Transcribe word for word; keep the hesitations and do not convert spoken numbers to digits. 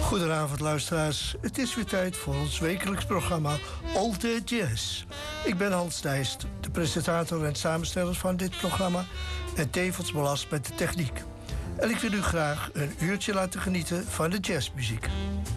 Goedenavond luisteraars, het is weer tijd voor ons wekelijks programma Alte Jazz. Ik ben Hans Dijst, de presentator en samensteller van dit programma en tevens belast met de techniek. En ik wil u graag een uurtje laten genieten van de jazzmuziek.